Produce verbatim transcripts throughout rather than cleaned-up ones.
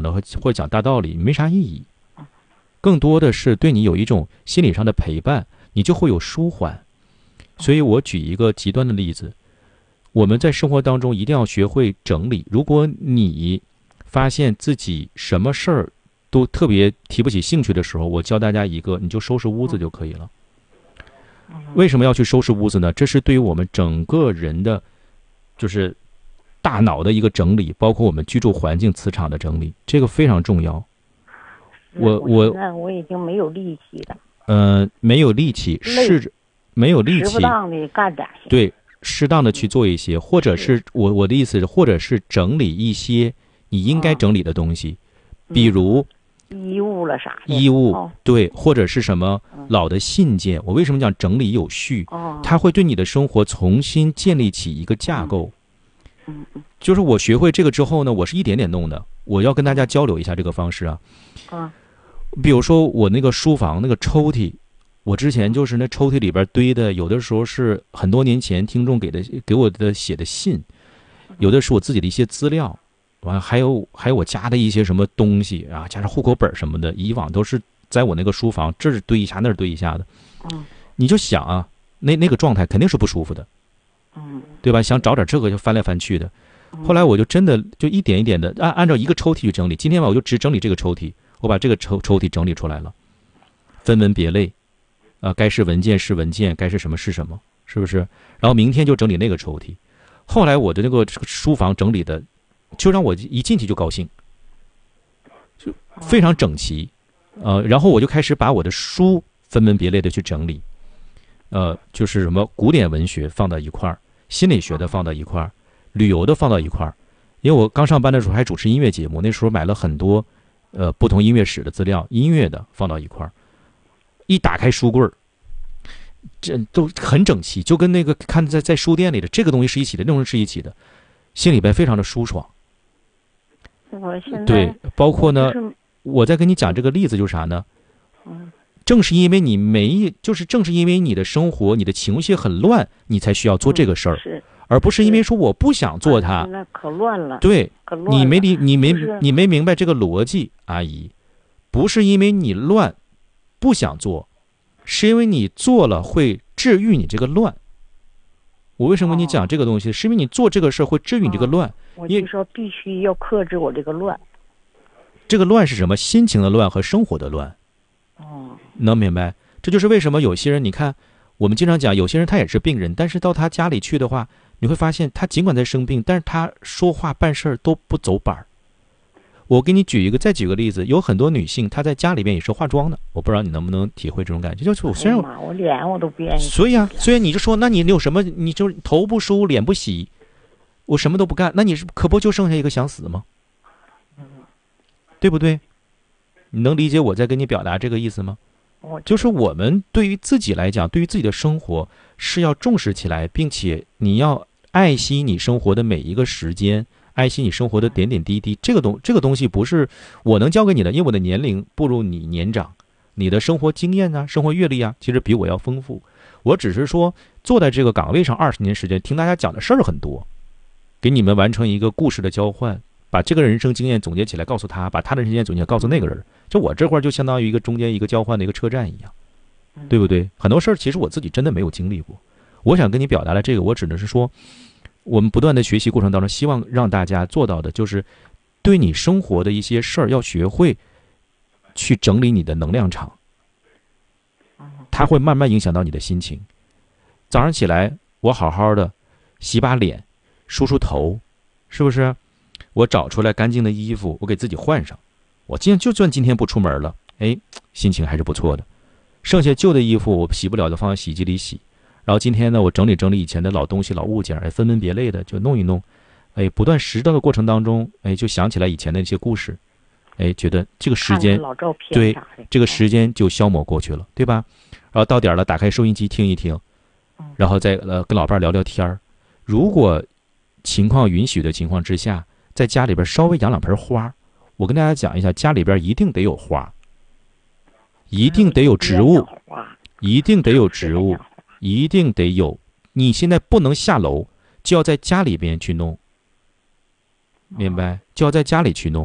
呢，或者讲大道理，没啥意义。更多的是对你有一种心理上的陪伴，你就会有舒缓。所以我举一个极端的例子，我们在生活当中一定要学会整理。如果你发现自己什么事儿都特别提不起兴趣的时候，我教大家一个，你就收拾屋子就可以了。为什么要去收拾屋子呢？这是对于我们整个人的就是大脑的一个整理，包括我们居住环境磁场的整理，这个非常重要。我我现在我已经没有力气了。 呃，没有力气，试着没有力气， 适当的干点。 对，适当的去做一些，或者是我我的意思是，或者是整理一些你应该整理的东西， 嗯、 比如衣物了啥的。 衣物、 哦、 对，或者是什么老的信件。我为什么讲整理有序？ 哦、 它会对你的生活重新建立起一个架构。 嗯嗯。 就是我学会这个之后呢，我是一点点弄的。我要跟大家交流一下这个方式啊。 嗯。 比如说我那个书房那个抽屉，我之前就是那抽屉里边堆的，有的时候是很多年前听众给的给我的写的信，有的是我自己的一些资料，完还有还有我家的一些什么东西啊，加上户口本什么的，以往都是在我那个书房这儿堆一下那儿堆一下的。 嗯， 你就想啊，那那个状态肯定是不舒服的， 嗯， 对吧？想找点这个就翻来翻去的。后来我就真的就一点一点的按按照一个抽屉去整理。今天吧，我就只整理这个抽屉，我把这个抽抽屉整理出来了，分门别类，啊、呃，该是文件是文件，该是什么是什么，是不是？然后明天就整理那个抽屉。后来我的那个书房整理的，就让我一进去就高兴，就非常整齐，呃，然后我就开始把我的书分门别类的去整理，呃，就是什么古典文学放到一块儿，心理学的放到一块儿，旅游的放到一块儿。因为我刚上班的时候还主持音乐节目，那时候买了很多呃不同音乐史的资料，音乐的放到一块儿。一打开书柜儿，这都很整齐，就跟那个看在在书店里的这个东西是一起的，那种是一起的，心里边非常的舒爽。 我现在对，包括呢， 我, 我在跟你讲这个例子就是啥呢？ 嗯， 正是因为你没，就是正是因为你的生活、你的情绪很乱，你才需要做这个事儿。 嗯、是。 而不是因为说我不想做它， 那可乱了。 对， 可乱了你没理，你没、 就是、 你没明白这个逻辑，阿姨，不是因为你乱，不想做，是因为你做了会治愈你这个乱。我为什么跟你讲这个东西？哦、是因为你做这个事会治愈你这个乱。哦、 我就说必须要克制我这个乱。 这个乱是什么？心情的乱和生活的乱。 哦， 能明白？这就是为什么有些人，你看，我们经常讲，有些人他也是病人，但是到他家里去的话。你会发现他尽管在生病，但是他说话办事都不走板儿。我给你举一个，再举个例子，有很多女性她在家里边也是化妆的，我不知道你能不能体会这种感觉。就是我虽然我、 哎、我脸我都不愿意， 所以啊，所以你就说，那你有什么？你就头不梳，脸不洗，我什么都不干，那你是可不就剩下一个想死吗？对不对？你能理解我在跟你表达这个意思吗？就是我们对于自己来讲，对于自己的生活是要重视起来，并且你要爱惜你生活的每一个时间，爱惜你生活的点点滴滴。这个东这个东西不是我能教给你的，因为我的年龄不如你年长，你的生活经验啊、生活阅历啊，其实比我要丰富。我只是说坐在这个岗位上二十年时间，听大家讲的事儿很多，给你们完成一个故事的交换，把这个人生经验总结起来告诉他，把他的人生经验总结告诉那个人。就我这块就相当于一个中间一个交换的一个车站一样，对不对？很多事儿其实我自己真的没有经历过。我想跟你表达的这个，我只能是说，我们不断的学习过程当中，希望让大家做到的就是，对你生活的一些事儿要学会去整理你的能量场，它会慢慢影响到你的心情。早上起来，我好好的洗把脸，梳梳头，是不是？我找出来干净的衣服，我给自己换上。我今天就算今天不出门了，哎，心情还是不错的。剩下旧的衣服我洗不了就放在洗衣机里洗。然后今天呢，我整理整理以前的老东西、老物件，哎，分门别类的就弄一弄，哎，不断拾到的过程当中，哎，就想起来以前的那些故事，哎，觉得这个时间老照片对这个时间就消磨过去了，对吧？然后到点了，打开收音机听一听，然后再呃跟老伴聊聊天儿。如果情况允许的情况之下，在家里边稍微养两盆花。我跟大家讲一下，家里边一定得有花，一定得有植物，一定得有植物，一定得有。你现在不能下楼，就要在家里边去弄，明白？就要在家里去弄。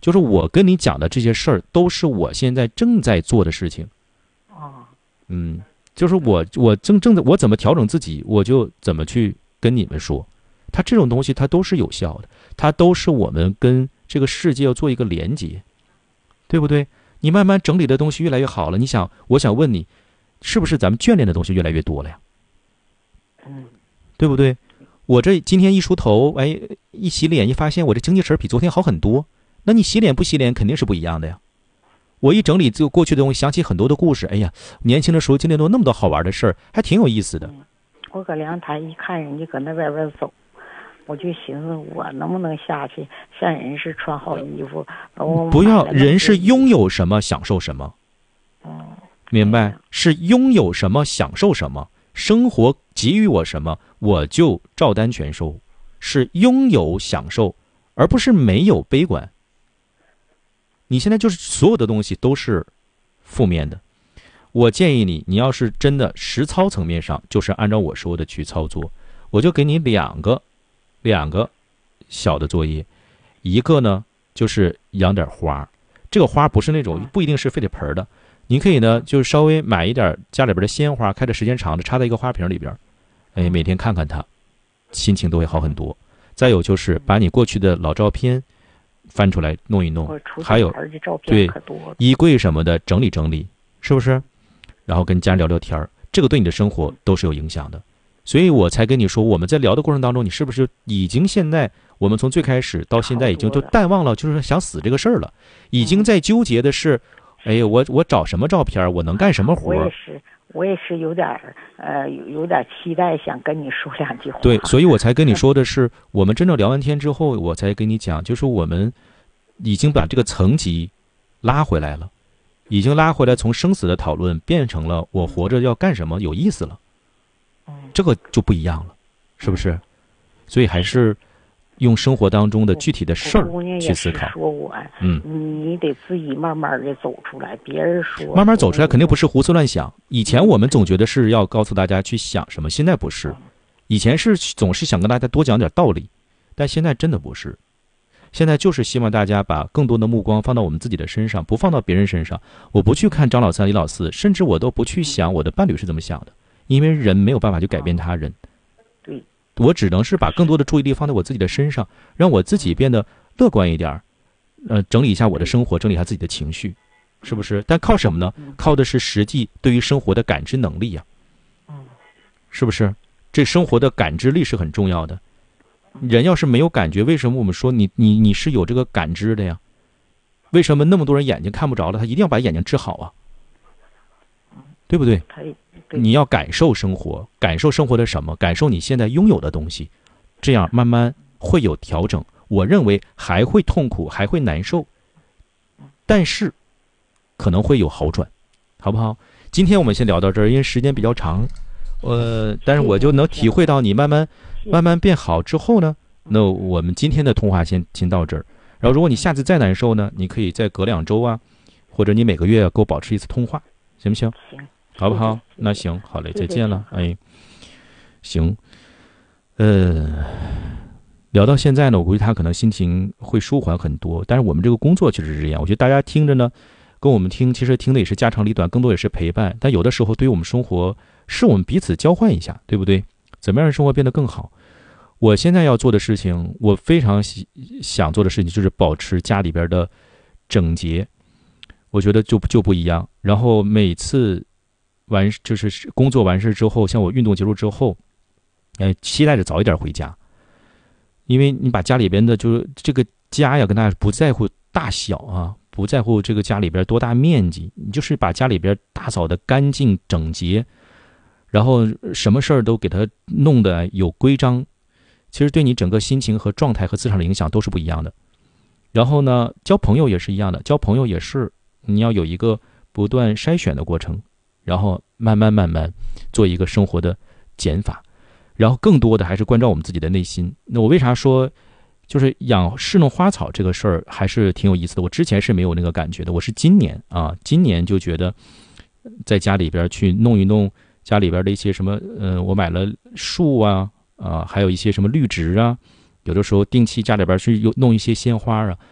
就是我跟你讲的这些事儿，都是我现在正在做的事情。 哦， 嗯，就是我我正正在我怎么调整自己，我就怎么去跟你们说。它这种东西它都是有效的，它都是我们跟这个世界要做一个连接，对不对？你慢慢整理的东西越来越好了，你想，我想问你，是不是咱们眷恋的东西越来越多了呀？ 嗯， 对不对？我这今天一梳头，哎，一洗脸，一发现我这精气神比昨天好很多。那你洗脸不洗脸肯定是不一样的呀。我一整理这个过去的东西，想起很多的故事，哎呀，年轻的时候经历过那么多好玩的事儿，还挺有意思的。 嗯、我搁阳台一看人家搁那外边走，我就寻思我能不能下去，像人是穿好衣服。我不要，人是拥有什么享受什么。 嗯， 明白？是拥有什么享受什么。生活给予我什么，我就照单全收，是拥有享受，而不是没有悲观。你现在就是所有的东西都是负面的。我建议你，你要是真的实操层面上，就是按照我说的去操作。我就给你两个两个小的作业，一个呢就是养点花，这个花不是那种不一定是非得盆的。你可以呢，就是稍微买一点家里边的鲜花，开的时间长的，插在一个花瓶里边，哎，每天看看它，心情都会好很多。再有就是把你过去的老照片翻出来弄一弄，还有对衣柜什么的整理整理，是不是？然后跟家人聊聊天，这个对你的生活都是有影响的。所以我才跟你说，我们在聊的过程当中，你是不是已经现在我们从最开始到现在已经就淡忘了，就是想死这个事儿了，已经在纠结的是。哎呀，我我找什么照片，我能干什么活？ 我也是，我也是有点呃有有点期待，想跟你说两句话。 对，所以我才跟你说的是，我们真正聊完天之后，我才跟你讲，就是我们已经把这个层级拉回来了，已经拉回来，从生死的讨论变成了我活着要干什么有意思了，这个就不一样了，是不是？所以还是。用生活当中的具体的事儿去思考。 说我， 嗯， 你得自己慢慢的走出来。别人说慢慢走出来，肯定不是胡思乱想。以前我们总觉得是要告诉大家去想什么，现在不是。以前是总是想跟大家多讲点道理，但现在真的不是。现在就是希望大家把更多的目光放到我们自己的身上，不放到别人身上。我不去看张老三、李老四，甚至我都不去想我的伴侣是怎么想的，因为人没有办法去改变他人。 对。 我只能是把更多的注意力放在我自己的身上，让我自己变得乐观一点，呃，整理一下我的生活，整理一下自己的情绪，是不是？但靠什么呢？靠的是实际对于生活的感知能力呀，是不是？这生活的感知力是很重要的。人要是没有感觉，为什么我们说你你你是有这个感知的呀？为什么那么多人眼睛看不着了，他一定要把眼睛治好啊？对不对？你要感受生活，感受生活的什么？感受你现在拥有的东西，这样慢慢会有调整。我认为还会痛苦，还会难受，但是可能会有好转，好不好？今天我们先聊到这儿，因为时间比较长，呃，但是我就能体会到你慢慢慢慢变好之后呢，那我们今天的通话先先到这儿。然后如果你下次再难受呢，你可以再隔两周啊，或者你每个月给我保持一次通话，行不行？ 行。 好不好？那行，好嘞，再见了。哎，行，呃，聊到现在呢，我估计他可能心情会舒缓很多。但是我们这个工作确实是这样，我觉得大家听着呢，跟我们听，其实听的也是家长里短，更多也是陪伴。但有的时候，对于我们生活，是我们彼此交换一下，对不对？怎么样让生活变得更好？我现在要做的事情，我非常想做的事情，就是保持家里边的整洁。我觉得就就不一样。然后每次。完就是工作完事之后，像我运动结束之后，哎，期待着早一点回家，因为你把家里边的就是这个家呀，跟大家不在乎大小啊，不在乎这个家里边多大面积，你就是把家里边打扫的干净整洁，然后什么事儿都给它弄得有规章，其实对你整个心情和状态和磁场的影响都是不一样的。然后呢，交朋友也是一样的，交朋友也是你要有一个不断筛选的过程。然后慢慢慢慢做一个生活的减法，然后更多的还是关照我们自己的内心。那我为啥说就是养侍弄花草这个事儿还是挺有意思的？我之前是没有那个感觉的，我是今年啊，今年就觉得在家里边去弄一弄家里边的一些什么，呃，我买了树啊，啊，还有一些什么绿植啊，有的时候定期家里边去弄一些鲜花啊，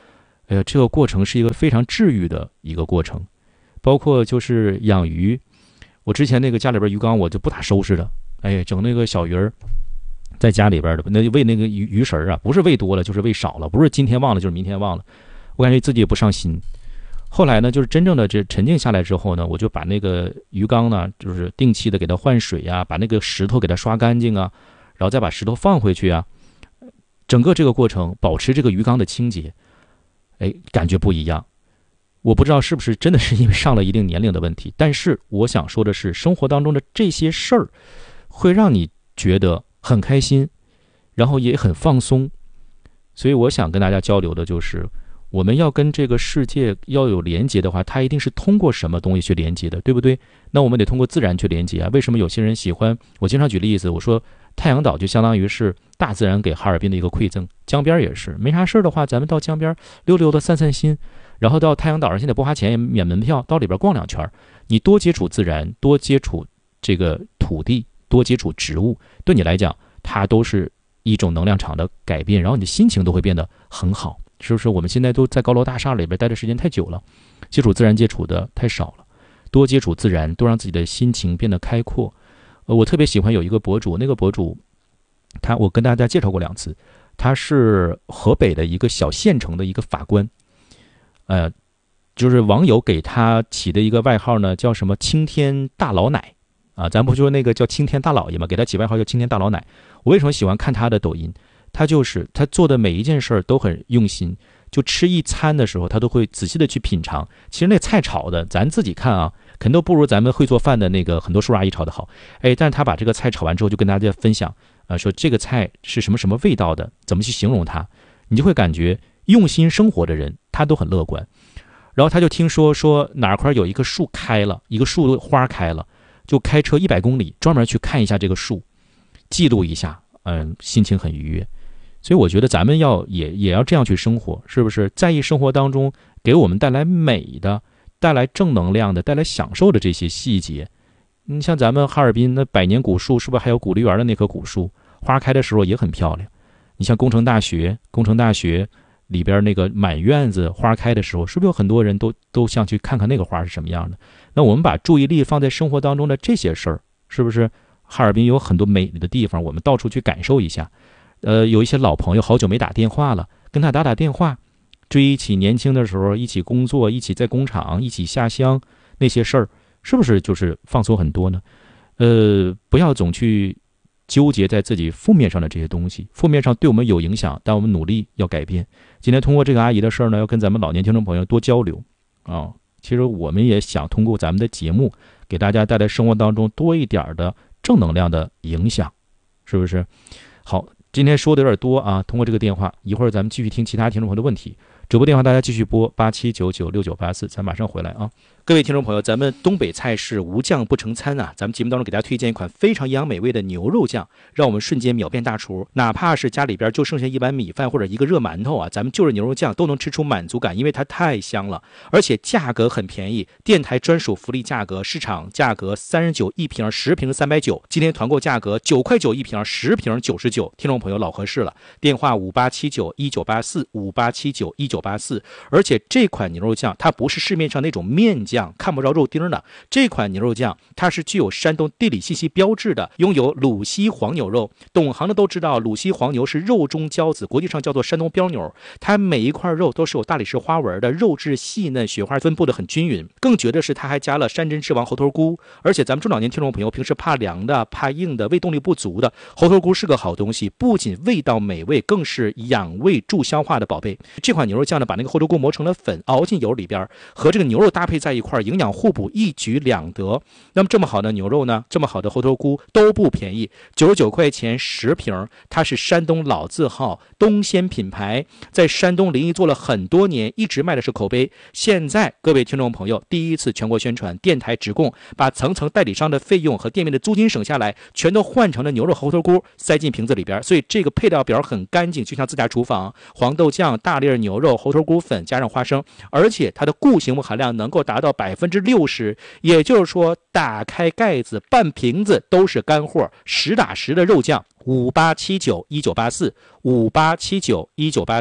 哎呀，这个过程是一个非常治愈的一个过程。包括就是养鱼，我之前那个家里边鱼缸我就不咋收拾的，哎，整那个小鱼儿在家里边的，那喂那个鱼鱼食啊，不是喂多了就是喂少了，不是今天忘了就是明天忘了，我感觉自己也不上心。后来呢，就是真正的这沉静下来之后呢，我就把那个鱼缸呢，就是定期的给它换水啊，把那个石头给它刷干净啊，然后再把石头放回去啊，整个这个过程保持这个鱼缸的清洁，哎，感觉不一样。我不知道是不是真的是因为上了一定年龄的问题，但是我想说的是，生活当中的这些事儿会让你觉得很开心，然后也很放松。所以我想跟大家交流的就是，我们要跟这个世界要有连接的话，它一定是通过什么东西去连接的，对不对？那我们得通过自然去连接啊。为什么有些人喜欢？我经常举例子，我说太阳岛就相当于是大自然给哈尔滨的一个馈赠，江边也是，没啥事的话，咱们到江边溜溜的散散心。然后到太阳岛上，现在不花钱也免门票，到里边逛两圈，你多接触自然，多接触这个土地，多接触植物，对你来讲，它都是一种能量场的改变，然后你的心情都会变得很好，是不是？我们现在都在高楼大厦里边待的时间太久了，接触自然接触的太少了，多接触自然，多让自己的心情变得开阔。呃，我特别喜欢有一个博主，那个博主，他我跟大家介绍过两次，他是河北的一个小县城的一个法官。呃，就是网友给他起的一个外号呢，叫什么青天大老奶啊，咱不说那个叫青天大老爷嘛，给他起外号叫青天大老奶。我为什么喜欢看他的抖音？他就是他做的每一件事儿都很用心，就吃一餐的时候，他都会仔细的去品尝。其实那菜炒的，咱自己看啊，肯定都不如咱们会做饭的那个很多叔叔阿姨炒的好。哎，但是他把这个菜炒完之后，就跟大家分享啊，说这个菜是什么什么味道的，怎么去形容它，你就会感觉用心生活的人他都很乐观。然后他就听说说哪块有一棵树开了，一个树花开了，就开车一百公里专门去看一下这个树，记录一下，嗯，心情很愉悦。所以我觉得咱们要也也要这样去生活，是不是？在意生活当中给我们带来美的、带来正能量的、带来享受的这些细节。你像咱们哈尔滨那百年古树，是不是还有古梨园的那棵古树，花开的时候也很漂亮？你像工程大学，工程大学里边那个满院子花开的时候，是不是有很多人都都想去看看那个花是什么样的？那我们把注意力放在生活当中的这些事儿，是不是？哈尔滨有很多美丽的地方，我们到处去感受一下。呃，有一些老朋友好久没打电话了，跟他打打电话，追忆起年轻的时候一起工作，一起在工厂，一起下乡那些事儿，是不是就是放松很多呢？呃，不要总去纠结在自己负面上的这些东西，负面上对我们有影响，但我们努力要改变。今天通过这个阿姨的事儿呢，要跟咱们老年听众朋友多交流啊。其实我们也想通过咱们的节目，给大家带来生活当中多一点的正能量的影响，是不是？好，今天说的有点多啊，通过这个电话，一会儿咱们继续听其他听众朋友的问题。直播电话大家继续拨八七九九六九八四，咱马上回来啊。各位听众朋友，咱们东北菜是无酱不成餐啊！咱们节目当中给大家推荐一款非常营养美味的牛肉酱，让我们瞬间秒变大厨。哪怕是家里边就剩下一碗米饭或者一个热馒头啊，咱们就着牛肉酱都能吃出满足感，因为它太香了，而且价格很便宜，电台专属福利价格，市场价格三十九一瓶，十瓶三百九，今天团购价格九块九一瓶，十瓶九十九，听众朋友老合适了。电话五八七九一九八四五八七九一九八四，而且这款牛肉酱它不是市面上那种面酱。看不着肉丁的这款牛肉酱，它是具有山东地理信息标志的，拥有鲁西黄牛肉。懂行的都知道，鲁西黄牛是肉中骄子，国际上叫做山东膘牛。它每一块肉都是有大理石花纹的，肉质细嫩，雪花分布的很均匀。更绝的是，它还加了山珍之王猴头菇。而且咱们中老年听众朋友平时怕凉的、怕硬的、胃动力不足的，猴头菇是个好东西，不仅味道美味，更是养胃助消化的宝贝。这款牛肉酱呢，把那个猴头菇磨成了粉，熬进油里边，和这个牛肉搭配在一块。营养互补，一举两得。那么这么好的牛肉呢，这么好的猴头菇都不便宜，九十九块钱十瓶。它是山东老字号东鲜品牌，在山东临沂做了很多年，一直卖的是口碑。现在各位听众朋友第一次全国宣传，电台直供，把层层代理商的费用和店面的租金省下来，全都换成了牛肉猴头菇塞进瓶子里边，所以这个配料表很干净，就像自家厨房。黄豆酱、大粒牛肉、猴头菇粉加上花生，而且它的固形物含量能够达到百分之六十，也就是说，打开盖子，半瓶子都是干货，实打实的肉酱。五八七九一九八四，五八七九一九八四，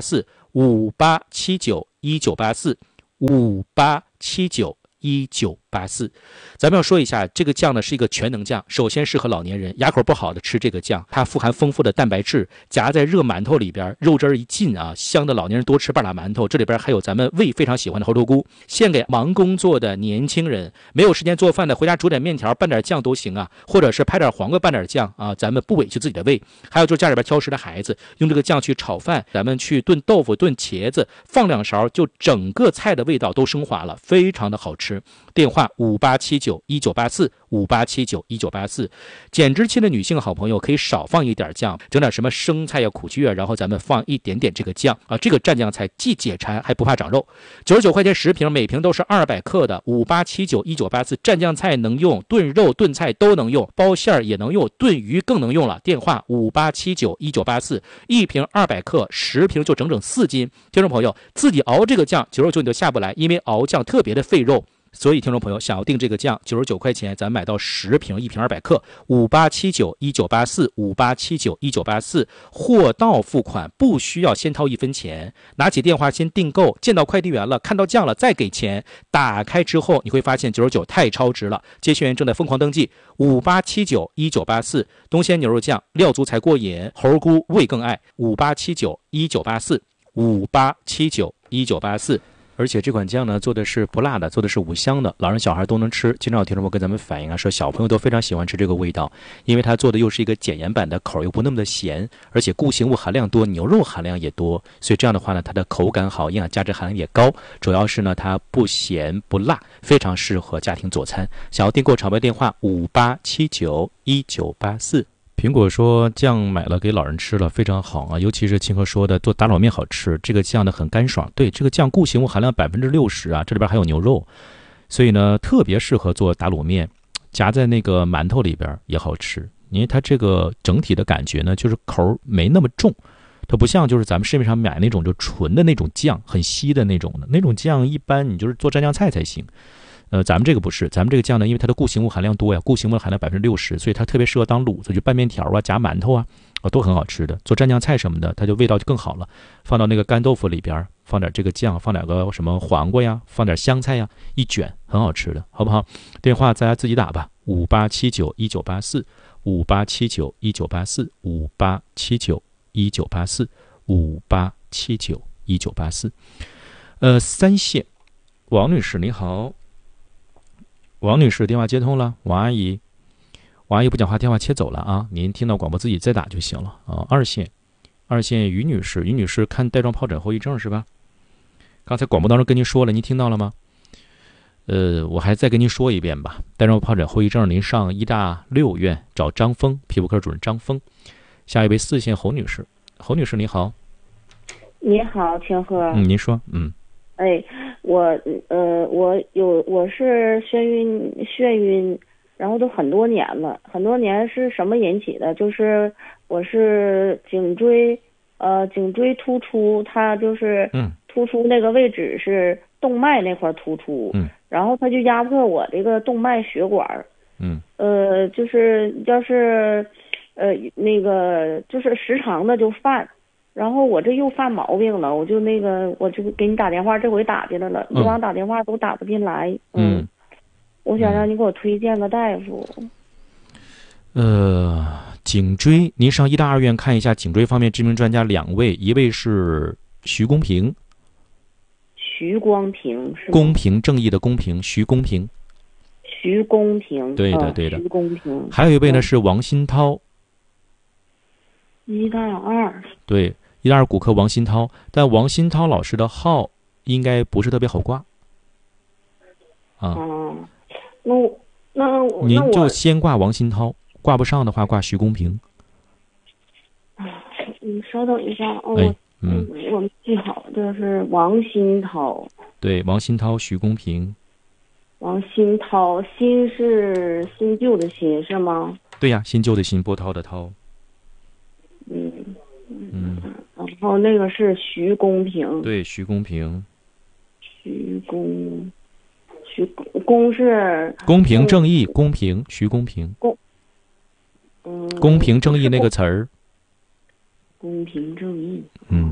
五八七九一九八四，五八七九一九八四。咱们要说一下，这个酱呢是一个全能酱，首先适合老年人，牙口不好的吃这个酱，它富含丰富的蛋白质，夹在热馒头里边，肉汁儿一进啊，香的老年人多吃半拉馒头。这里边还有咱们胃非常喜欢的猴头菇，献给忙工作的年轻人，没有时间做饭的，回家煮点面条拌点酱都行啊，或者是拍点黄瓜拌点酱啊，咱们不委屈自己的胃。还有就是家里边挑食的孩子，用这个酱去炒饭，咱们去炖豆腐、炖茄子，放两勺，就整个菜的味道都升华了，非常的好吃。电话五八七九一九八四，五八七九一九八四。减脂期的女性好朋友可以少放一点酱，整点什么生菜呀、苦苣啊，然后咱们放一点点这个酱啊，这个蘸酱菜既解馋还不怕长肉。九十九块钱十瓶，每瓶都是二百克的。五八七九一九八四，蘸酱菜能用，炖肉炖菜都能用，包馅儿也能用，炖鱼更能用了。电话五八七九一九八四，一瓶二百克，十瓶就整整四斤。听众朋友，自己熬这个酱九十九你就下不来，因为熬酱特别的费肉。所以听众朋友想要订这个酱九十九块钱，咱买到十瓶，一瓶二百克，五八七九一九八四，五八七九一九八四，货到付款，不需要先掏一分钱，拿起电话先订购，见到快递员了，看到酱了再给钱，打开之后你会发现九十九太超值了。接线员正在疯狂登记，五八七九一九八四，东鲜牛肉酱料足才过瘾，猴菇味更爱，五八七九一九八四，五八七九一九八四。而且这款酱呢，做的是不辣的，做的是五香的，老人小孩都能吃。经常有听众朋友跟咱们反映啊，说小朋友都非常喜欢吃这个味道，因为它做的又是一个减盐版的，口又不那么的咸，而且固形物含量多，牛肉含量也多，所以这样的话呢，它的口感好，营养价值含量也高。主要是呢，它不咸不辣，非常适合家庭佐餐。想要订购场外电话五八七九一九八四。苹果说酱买了给老人吃了非常好啊，尤其是清河说的做打卤面好吃，这个酱呢很干爽。对，这个酱固形物含量百分之六十啊，这里边还有牛肉，所以呢特别适合做打卤面，夹在那个馒头里边也好吃。因为它这个整体的感觉呢，就是口没那么重，它不像就是咱们市面上买那种就纯的那种酱，很稀的那种的，那种酱一般你就是做蘸酱菜才行。呃，咱们这个不是，咱们这个酱呢，因为它的固形物含量多呀，固形物含量百分之六十，所以它特别适合当卤子，就拌面条啊、夹馒头啊，啊都很好吃的。做蘸酱菜什么的，它就味道就更好了。放到那个干豆腐里边，放点这个酱，放点个什么黄瓜呀，放点香菜呀，一卷很好吃的，好不好？电话大家自己打吧，五八七九一九八四，五八七九一九八四，五八七九一九八四，五八七九一九八四。呃，三线，王女士你好。王女士电话接通了，王阿姨，王阿姨不讲话，电话切走了啊，您听到广播自己再打就行了啊。二线，二线于女士，于女士看带状疱疹后遗症是吧？刚才广播当中跟您说了，您听到了吗？呃，我还再跟您说一遍吧，带状疱疹后遗症您上医大六院找张峰，皮肤科主任张峰。下一位四线侯女士，侯女士你好。 你好，清河。 嗯，您说，嗯。 哎，我呃，我有我是眩晕眩晕，然后都很多年了，很多年是什么引起的？就是我是颈椎呃颈椎突出，它就是突出那个位置是动脉那块突出， 嗯， 然后它就压迫我这个动脉血管， 嗯， 呃，就是要是呃那个就是时常的就犯。然后我这又犯毛病了，我就那个我就给你打电话，这回打进来了，以往打电话都打不进来。嗯，嗯我想让你给我推荐个大夫。 呃，颈椎，您上医大二院看一下颈椎方面知名专家两位，一位是徐公平。 徐光平是吗？ 公平正义的公平，徐公平。 徐公平， 对的对的。 徐公平。 还有一位呢是王新涛。 医大二。对。 医大二骨科王新涛，但王新涛老师的号应该不是特别好挂啊。 嗯，那我那我您就先挂王新涛，挂不上的话挂徐公平。 你稍等一下哦。 哎，嗯， 我们记好，这是王新涛。 对，王新涛、徐公平。 王新涛，新是新旧的新是吗？ 对呀，新旧的新，波涛的涛。 嗯嗯。 然后那个是徐公平， 对，徐公平， 徐公，徐公是公平正义，公平，徐公平， 公，嗯， 公平正义那个词儿， 公平正义， 嗯，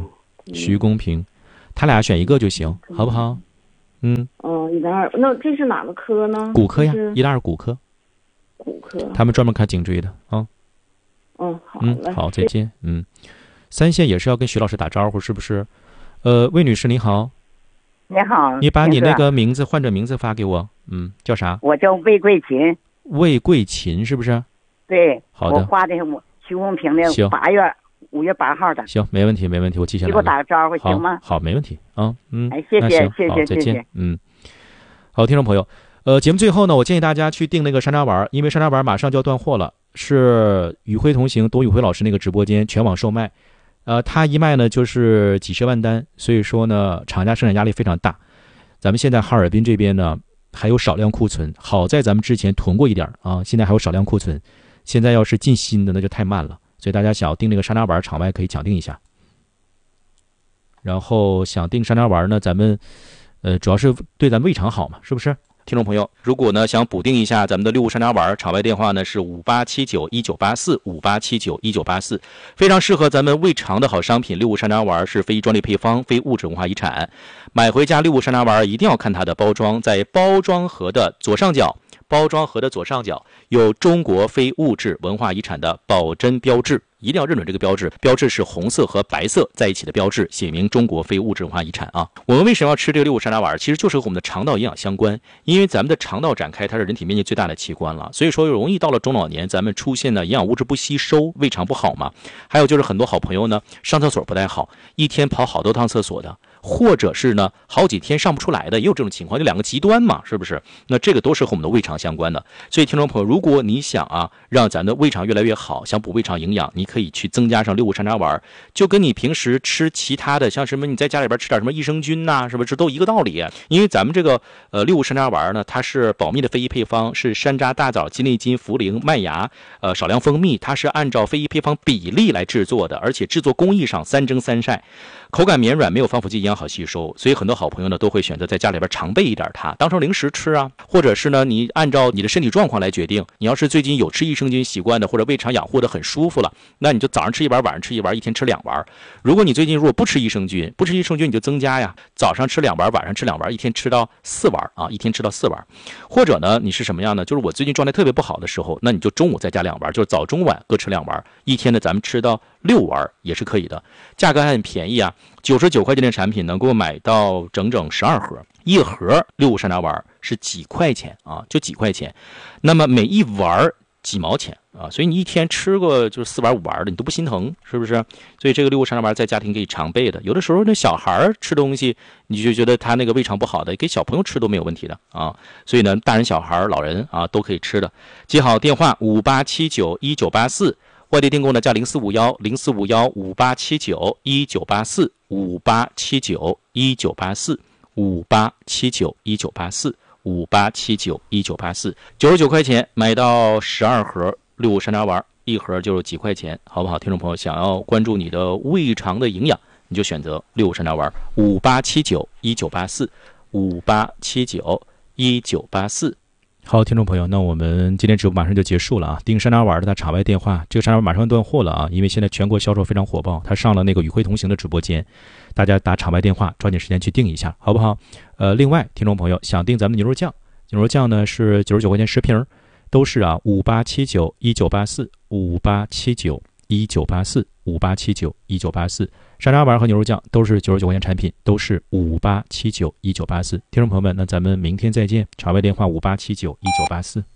徐公平，他俩选一个就行，好不好？嗯。 哦，一零二，那这是哪个科呢？ 骨科呀，一零二骨科。 骨科。 他们专门看颈椎的啊。 嗯，好嗯，好，再见。嗯，三线也是要跟徐老师打招呼，是不是？呃，魏女士您好。 你好。 你把你那个名字患者名字发给我。嗯，叫啥？ 我叫魏桂琴。 魏桂琴是不是？ 对。 好的。 我画的我徐公平的八月五月八号的。 行，没问题，没问题，我记下来了。 你给我打个招呼行吗？ 好，没问题啊。嗯， 哎，谢谢，谢谢， 再见。嗯，好，听众朋友，呃，节目最后呢，我建议大家去订那个山楂丸，因为山楂丸马上就要断货了。是与会同行董宇辉老师那个直播间全网售卖，呃，他一卖呢就是几十万单，所以说呢，厂家生产压力非常大。咱们现在哈尔滨这边呢还有少量库存，好在咱们之前囤过一点啊，现在还有少量库存。现在要是进新的那就太慢了，所以大家想要订那个山楂丸，场外可以抢订一下。然后想订山楂丸呢，咱们呃主要是对咱们胃肠好嘛，是不是？听众朋友，如果呢想补订一下咱们的六物山楂丸，场外电话呢是五八七九一九八四五八七九一九八四，非常适合咱们胃肠的好商品。六物山楂丸是非专利配方，非物质文化遗产。买回家六物山楂丸一定要看它的包装，在包装盒的左上角，包装盒的左上角有中国非物质文化遗产的保真标志，一定要认准这个标志，标志是红色和白色在一起的标志，写明中国非物质文化遗产啊。我们为什么要吃这个六物山楂丸？其实就是和我们的肠道营养相关，因为咱们的肠道展开它是人体面积最大的器官了，所以说容易到了中老年咱们出现的营养物质不吸收，胃肠不好嘛。还有就是很多好朋友呢上厕所不太好，一天跑好多趟厕所的，或者是呢好几天上不出来的，也有这种情况，就两个极端嘛，是不是？那这个都是和我们的胃肠相关的。所以听众朋友，如果你想啊让咱的胃肠越来越好，想补胃肠营养，你可以去增加上六物山楂丸，就跟你平时吃其他的，像什么你在家里边吃点什么益生菌呐、啊，是不是？这都一个道理。因为咱们这个呃六物山楂丸呢，它是保密的非遗配方，是山楂、大枣、鸡内金、茯苓、麦芽，呃少量蜂蜜，它是按照非遗配方比例来制作的，而且制作工艺上三蒸三晒，口感绵软，没有防腐剂，营养好吸收。所以很多好朋友呢都会选择在家里边常备一点它，当成零食吃啊，或者是呢你按照你的身体状况来决定。你要是最近有吃益生菌习惯的，或者胃肠养护的很舒服了，那你就早上吃一丸，晚上吃一丸，一天吃两丸。如果你最近如果不吃益生菌，不吃益生菌你就增加呀，早上吃两丸，晚上吃两丸，一天吃到四丸啊，一天吃到四丸。或者呢你是什么样呢？就是我最近状态特别不好的时候，那你就中午再加两丸，就是早中晚各吃两丸，一天呢咱们吃到六丸也是可以的。价格还很便宜啊，九十九块钱的产品能够买到整整十二盒，一盒六物山楂丸是几块钱啊，就几块钱。那么每一丸几毛钱啊，所以你一天吃个就是四丸五丸的，你都不心疼，是不是？所以这个六物山楂丸在家庭可以常备的。有的时候那小孩吃东西，你就觉得他那个胃肠不好的，给小朋友吃都没有问题的啊。所以呢，大人、小孩、老人啊都可以吃的。记好电话五八七九一九八四，外地订购呢加零四五幺零四五幺五八七九一九八四五八七九一九八四五八七九一九八四。五八七九一九八四，九十九块钱买到十二盒六物山楂丸，一盒就是几块钱，好不好？听众朋友，想要关注你的胃肠的营养，你就选择六物山楂丸，五八七九一九八四，五八七九一九八四。好，听众朋友，那我们今天直播马上就结束了啊！订山楂丸的他场外电话，这个山楂丸马上断货了啊！因为现在全国销售非常火爆，他上了那个与会同行的直播间，大家打场外电话，抓紧时间去订一下，好不好？呃，另外，听众朋友想订咱们牛肉酱，牛肉酱呢是九十九块钱十瓶，都是啊五八七九一九八四，五八七九一九八四，五八七九一九八四。山楂丸和牛肉酱都是九十九块钱产品，都是五八七九一九八四。听众朋友们，那咱们明天再见。场外电话五八七九一九八四。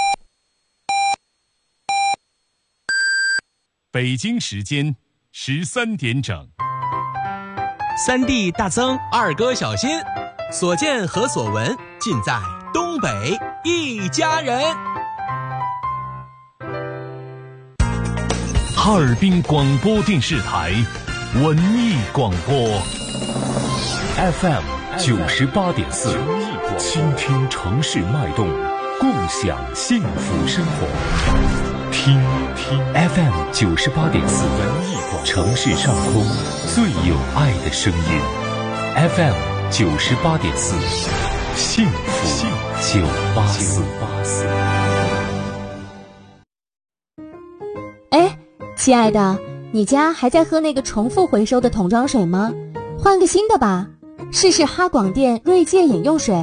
北京时间十三点整。 三弟大增，二哥小新，所见和所闻尽在东北一家人。 哈尔滨广播电视台文艺广播 F M 九十八点四，倾听城市脉动，共享幸福生活。听听 F M 九十八点四，文艺广播，城市上空最有爱的声音。F M 九十八点四，幸福九八四。 哎，亲爱的。 你家还在喝那个重复回收的桶装水吗？换个新的吧，试试哈广电锐界饮用水。